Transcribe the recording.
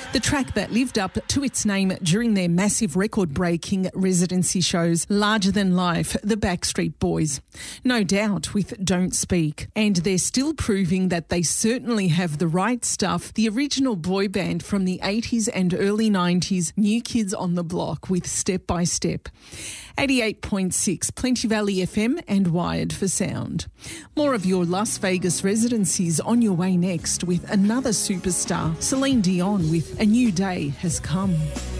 The track that lived up to its name during their massive record-breaking residency shows, Larger Than Life, the Backstreet Boys. No doubt with Don't Speak. And they're still proving that they certainly have the right stuff. The original boy band from the 80s and early 90s, New Kids on the Block with Step by Step. 88.6 Plenty Valley FM and Wired for Sound. More of your Las Vegas residencies on your way next with another superstar, Celine Dion with A New Day Has Come.